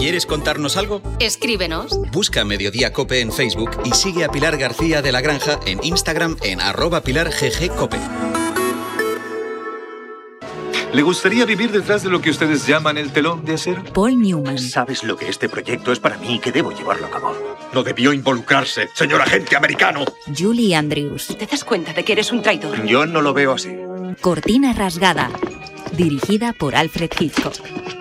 ¿Quieres contarnos algo? Escríbenos. Busca Mediodía Cope en Facebook y sigue a Pilar García de la Granja en Instagram en @PilarGGCope. ¿Le gustaría vivir detrás de lo que ustedes llaman el telón de acero? Paul Newman. ¿Sabes lo que este proyecto es para mí y que debo llevarlo a cabo? No debió involucrarse, señor agente americano. Julie Andrews. ¿Te das cuenta de que eres un traidor? Yo no lo veo así. Cortina rasgada. Dirigida por Alfred Hitchcock.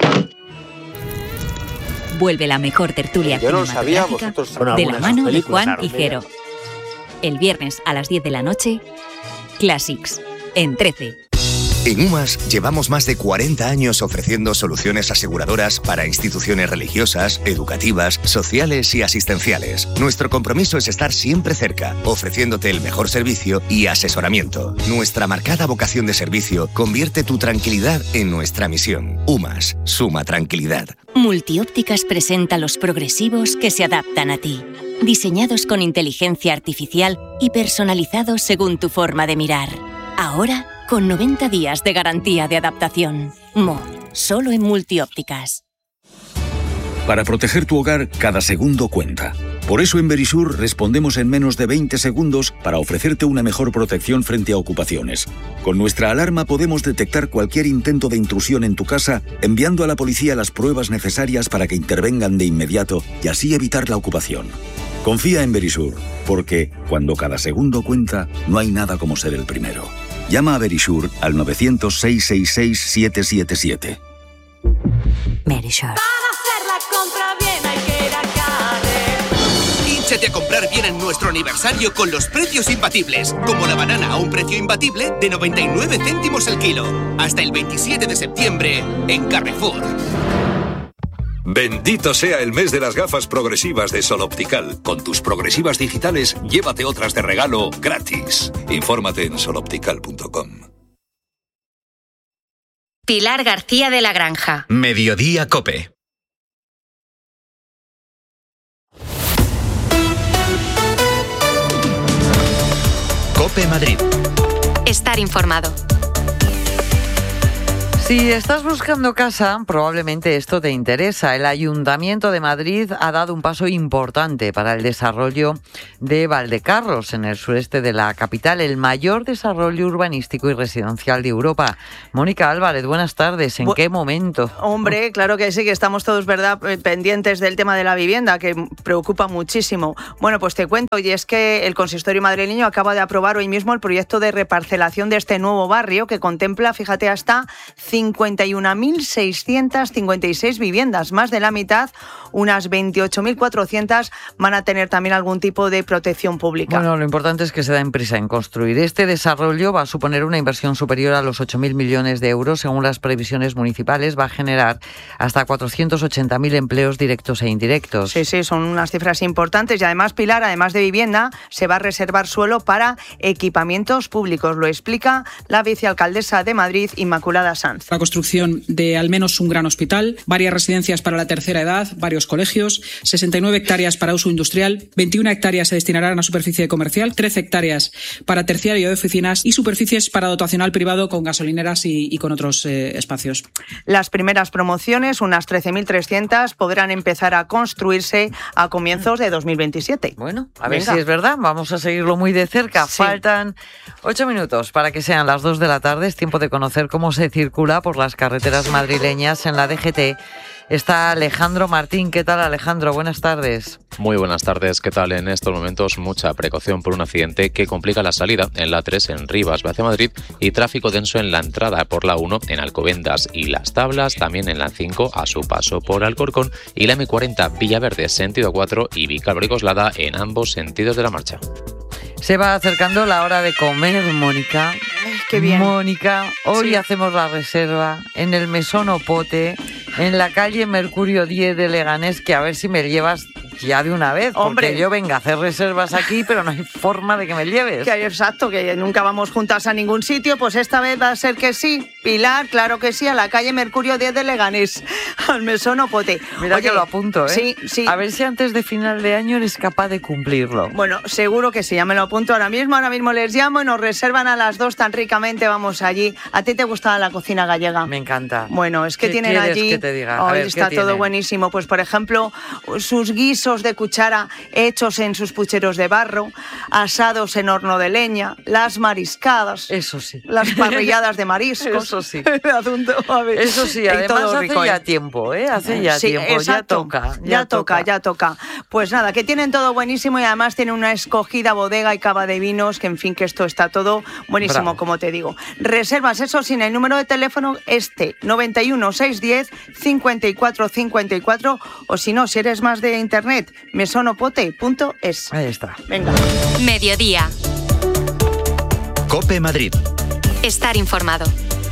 Vuelve la mejor tertulia cinematográfica de la mano de Juan Higuero. El viernes a las 10 de la noche, Classics, en 13. En UMAS llevamos más de 40 años ofreciendo soluciones aseguradoras para instituciones religiosas, educativas, sociales y asistenciales. Nuestro compromiso es estar siempre cerca, ofreciéndote el mejor servicio y asesoramiento. Nuestra marcada vocación de servicio convierte tu tranquilidad en nuestra misión. UMAS, suma tranquilidad. Multiópticas presenta los progresivos que se adaptan a ti. Diseñados con inteligencia artificial y personalizados según tu forma de mirar. Ahora, con 90 días de garantía de adaptación. Solo en Multiópticas. Para proteger tu hogar, cada segundo cuenta. Por eso en Verisur respondemos en menos de 20 segundos para ofrecerte una mejor protección frente a ocupaciones. Con nuestra alarma podemos detectar cualquier intento de intrusión en tu casa, enviando a la policía las pruebas necesarias para que intervengan de inmediato y así evitar la ocupación. Confía en Verisur, porque cuando cada segundo cuenta, no hay nada como ser el primero. Llama a Verisur al 900-666-777. Verisur. Hínchate a comprar bien en nuestro aniversario con los precios imbatibles, como la banana a un precio imbatible de 99 céntimos el kilo. Hasta el 27 de septiembre en Carrefour. Bendito sea el mes de las gafas progresivas de Sol Optical. Con tus progresivas digitales, llévate otras de regalo gratis. Infórmate en soloptical.com. Pilar García de la Granja. Mediodía Cope. Cope Madrid. Estar informado. Si estás buscando casa, probablemente esto te interesa. El Ayuntamiento de Madrid ha dado un paso importante para el desarrollo de Valdecarros, en el sureste de la capital, el mayor desarrollo urbanístico y residencial de Europa. Mónica Álvarez, buenas tardes. ¿En qué momento? Hombre, claro que sí, que estamos todos, ¿verdad?, pendientes del tema de la vivienda, que preocupa muchísimo. Bueno, pues te cuento, y es que el consistorio madrileño acaba de aprobar hoy mismo el proyecto de reparcelación de este nuevo barrio, que contempla, fíjate, hasta 51.656 viviendas, más de la mitad, unas 28.400, van a tener también algún tipo de protección pública. Bueno, lo importante es que se den prisa en construir. Este desarrollo va a suponer una inversión superior a los 8.000 millones de euros, según las previsiones municipales. Va a generar hasta 480.000 empleos directos e indirectos. Sí, son unas cifras importantes y además, Pilar, además de vivienda, se va a reservar suelo para equipamientos públicos. Lo explica la vicealcaldesa de Madrid, Inmaculada Sanz. La construcción de al menos un gran hospital, varias residencias para la tercera edad, varios colegios, 69 hectáreas para uso industrial, 21 hectáreas se destinarán a superficie comercial, 13 hectáreas para terciario de oficinas y superficies para dotacional privado con gasolineras y con otros espacios. Las primeras promociones, unas 13.300, podrán empezar a construirse a comienzos de 2027. Bueno, a ver si es verdad, vamos a seguirlo muy de cerca. Sí. Faltan 8 minutos para que sean las 2 de la tarde, es tiempo de conocer cómo se circula por las carreteras madrileñas. En la DGT está Alejandro Martín. ¿Qué tal, Alejandro? Buenas tardes. Muy buenas tardes. ¿Qué tal? En estos momentos mucha precaución por un accidente que complica la salida en la 3 en Rivas hacia Madrid y tráfico denso en la entrada por la 1 en Alcobendas y Las Tablas, también en la 5 a su paso por Alcorcón y la M40 Villaverde sentido 4 y Vicálvaro y Coslada en ambos sentidos de la marcha. Se va acercando la hora de comer, Mónica. Qué bien. Mónica, hoy hacemos la reserva en el Mesón Opote, en la calle Mercurio 10 de Leganés, que a ver si me llevas ya de una vez, Hombre. porque yo venga a hacer reservas aquí, pero no hay forma de que me lleves. Exacto, que nunca vamos juntas a ningún sitio, pues esta vez va a ser que sí. Pilar, claro que sí, a la calle Mercurio 10 de Leganés, al Mesón Pote. Mira, oye, que lo apunto, ¿eh? Sí. A ver si antes de final de año eres capaz de cumplirlo. Bueno, seguro que sí, ya me lo apunto ahora mismo les llamo y nos reservan a las 2 tan ricamente, vamos allí. ¿A ti te gusta la cocina gallega? Me encanta. Bueno, es que tienen allí... que te diga? Hoy está todo buenísimo. Pues, por ejemplo, sus guisos de cuchara hechos en sus pucheros de barro, asados en horno de leña, las mariscadas. Eso sí. Las parrilladas de mariscos. Eso sí. Eso sí, además hace ya tiempo, ¿eh? Hace ya tiempo, exacto. Ya toca. Pues nada, que tienen todo buenísimo y además tienen una escogida bodega y cava de vinos, que en fin, que esto está todo buenísimo, bravo. Como te digo. Reservas, eso sin el número de teléfono 91 610 54 54, o si no, si eres más de internet, mesonopote.es. Ahí está. Venga. Mediodía. COPE Madrid. Estar informado.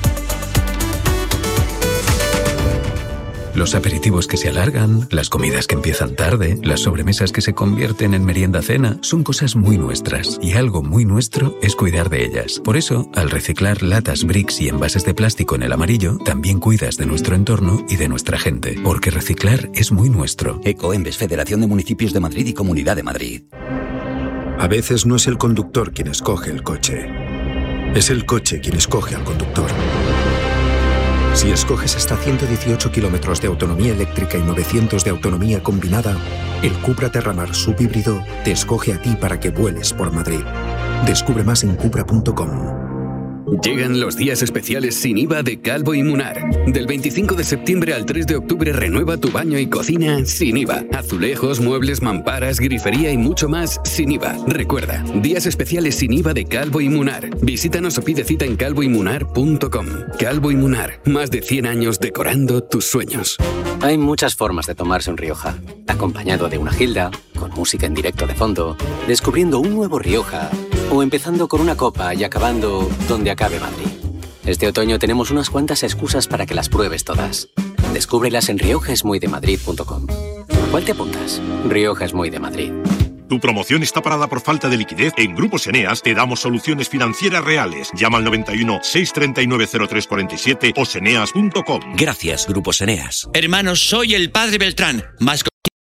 Los aperitivos que se alargan, las comidas que empiezan tarde, las sobremesas que se convierten en merienda-cena, son cosas muy nuestras, y algo muy nuestro es cuidar de ellas. Por eso, al reciclar latas, bricks y envases de plástico en el amarillo, también cuidas de nuestro entorno y de nuestra gente, porque reciclar es muy nuestro. Ecoembes, Federación de Municipios de Madrid y Comunidad de Madrid. A veces no es el conductor quien escoge el coche, es el coche quien escoge al conductor. Si escoges hasta 118 kilómetros de autonomía eléctrica y 900 de autonomía combinada, el Cupra Terramar subhíbrido te escoge a ti para que vueles por Madrid. Descubre más en cupra.com. Llegan los días especiales sin IVA de Calvo y Munar. Del 25 de septiembre al 3 de octubre renueva tu baño y cocina sin IVA. Azulejos, muebles, mamparas, grifería y mucho más sin IVA. Recuerda, días especiales sin IVA de Calvo y Munar. Visítanos o pide cita en calvoymunar.com. Calvo y Munar, más de 100 años decorando tus sueños. Hay muchas formas de tomarse un Rioja. Acompañado de una gilda, con música en directo de fondo, descubriendo un nuevo Rioja, o empezando con una copa y acabando donde acabe Madrid. Este otoño tenemos unas cuantas excusas para que las pruebes todas. Descúbrelas en riojaesmuydemadrid.com. ¿A cuál te apuntas? Rioja es muy de Madrid. ¿Tu promoción está parada por falta de liquidez? En Grupos Eneas te damos soluciones financieras reales. Llama al 91 639 0347 o seneas.com. Gracias, Grupos Eneas. Hermanos, soy el Padre Beltrán, más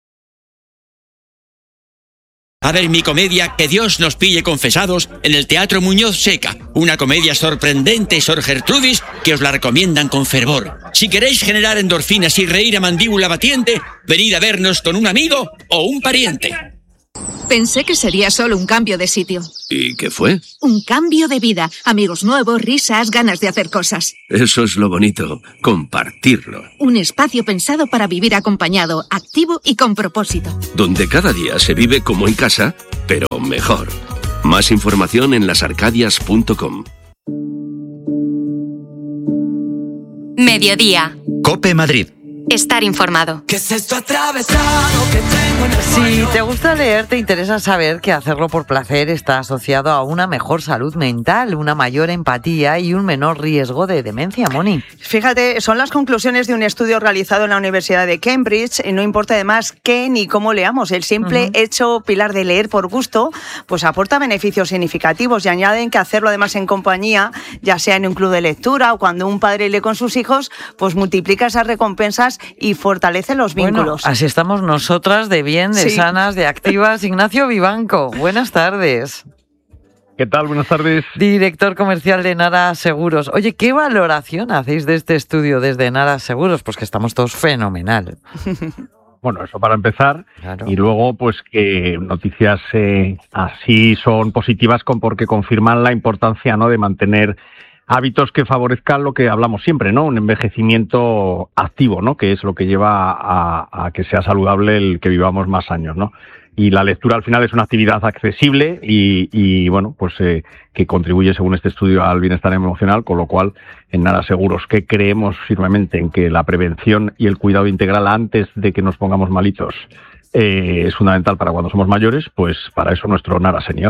a ver mi comedia Que Dios nos pille confesados en el Teatro Muñoz Seca. Una comedia sorprendente, Sor Gertrudis, que os la recomiendan con fervor. Si queréis generar endorfinas y reír a mandíbula batiente, venid a vernos con un amigo o un pariente. Pensé que sería solo un cambio de sitio. ¿Y qué fue? Un cambio de vida. Amigos nuevos, risas, ganas de hacer cosas. Eso es lo bonito, compartirlo. Un espacio pensado para vivir acompañado, activo y con propósito. Donde cada día se vive como en casa, pero mejor. Más información en lasarcadias.com. Mediodía. COPE Madrid. Estar informado. ¿Qué es esto atravesado que tengo en el Si te gusta leer, te interesa saber que hacerlo por placer está asociado a una mejor salud mental, una mayor empatía y un menor riesgo de demencia, Moni. Fíjate, son las conclusiones de un estudio realizado en la Universidad de Cambridge. No importa además qué ni cómo leamos, el simple hecho, Pilar, de leer por gusto, pues aporta beneficios significativos, y añaden que hacerlo además en compañía, ya sea en un club de lectura o cuando un padre lee con sus hijos, pues multiplica esas recompensas y fortalece los vínculos. Bueno, así estamos nosotras de bien, de sanas, de activas. Ignacio Vivanco, buenas tardes. ¿Qué tal? Buenas tardes. Director comercial de Nara Seguros. Oye, ¿qué valoración hacéis de este estudio desde Nara Seguros? Pues que estamos todos fenomenal. Bueno, eso para empezar. Claro. Y luego, pues que noticias así son positivas porque confirman la importancia, ¿no?, de mantener hábitos que favorezcan lo que hablamos siempre, ¿no? Un envejecimiento activo, ¿no? Que es lo que lleva a que sea saludable el que vivamos más años, ¿no? Y la lectura al final es una actividad accesible y bueno, pues que contribuye, según este estudio, al bienestar emocional, con lo cual en Nara Seguros, que creemos firmemente en que la prevención y el cuidado integral antes de que nos pongamos malitos es fundamental para cuando somos mayores, pues para eso nuestro Nara Senior.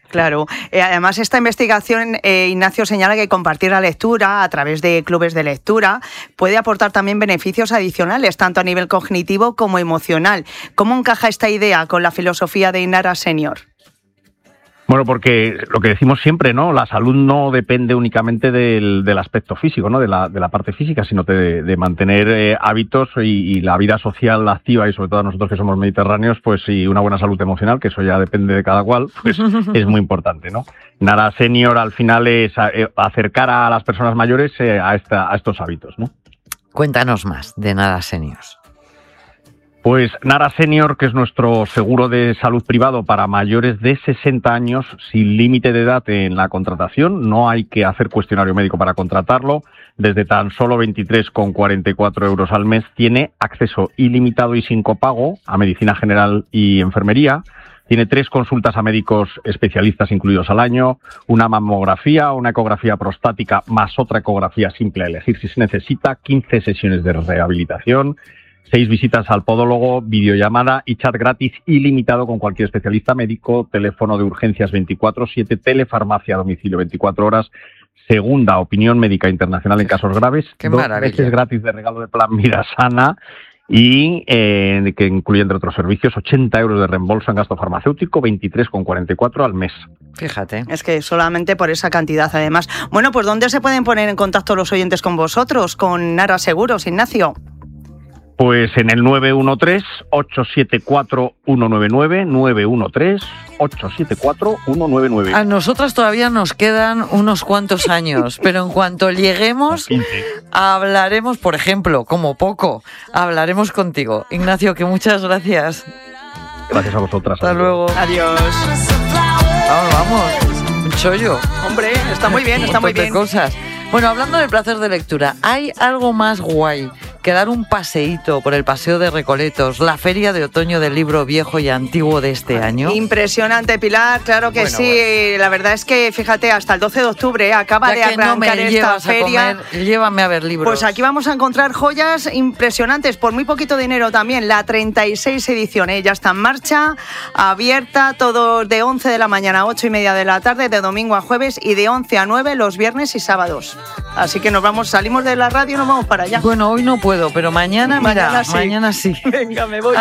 Claro. Además, esta investigación, Ignacio, señala que compartir la lectura a través de clubes de lectura puede aportar también beneficios adicionales, tanto a nivel cognitivo como emocional. ¿Cómo encaja esta idea con la filosofía de Inara Senior? Bueno, porque lo que decimos siempre, ¿no? La salud no depende únicamente del aspecto físico, ¿no? De la parte física, sino de mantener hábitos y la vida social activa, y sobre todo nosotros que somos mediterráneos, pues y una buena salud emocional, que eso ya depende de cada cual, pues es muy importante, ¿no? Nara Senior al final es acercar a las personas mayores a estos hábitos, ¿no? Cuéntanos más de Nara Senior. Pues Nara Senior, que es nuestro seguro de salud privado para mayores de 60 años, sin límite de edad en la contratación. No hay que hacer cuestionario médico para contratarlo. Desde tan solo 23,44 euros al mes tiene acceso ilimitado y sin copago a medicina general y enfermería. Tiene 3 consultas a médicos especialistas incluidos al año, una mamografía, una ecografía prostática más otra ecografía simple a elegir si se necesita, 15 sesiones de rehabilitación, 6 visitas al podólogo, videollamada y chat gratis ilimitado con cualquier especialista médico, teléfono de urgencias 24/7, telefarmacia a domicilio 24 horas, segunda opinión médica internacional en casos graves, 2 meses gratis de regalo de plan Vida Sana y que incluye, entre otros servicios, 80 euros de reembolso en gasto farmacéutico, 23,44 al mes. Fíjate. Es que solamente por esa cantidad, además. Bueno, pues ¿dónde se pueden poner en contacto los oyentes con vosotros, con Nara Seguros, Ignacio? Pues en el 913-874-199, 913-874-199. A nosotras todavía nos quedan unos cuantos años, pero en cuanto lleguemos, hablaremos, por ejemplo, como poco, hablaremos contigo. Ignacio, que muchas gracias. Gracias a vosotras. Hasta luego. Adiós. Vamos, un chollo. Hombre, está muy bien, está muy bien. Cosas. Bueno, hablando del placer de lectura, ¿hay algo más guay que dar un paseíto por el Paseo de Recoletos, la feria de otoño del libro viejo y antiguo de este año? Impresionante, Pilar, claro que sí. Bueno. La verdad es que, fíjate, hasta el 12 de octubre acaba de arrancar esta feria. Llévame a ver libros. Pues aquí vamos a encontrar joyas impresionantes, por muy poquito dinero también. La 36 edición, ya está en marcha, abierta, todo de 11 de la mañana a 8 y media de la tarde, de domingo a jueves, y de 11 a 9 los viernes y sábados. Así que salimos de la radio y nos vamos para allá. Bueno, hoy no puedo, pero mañana sí. Venga, me voy.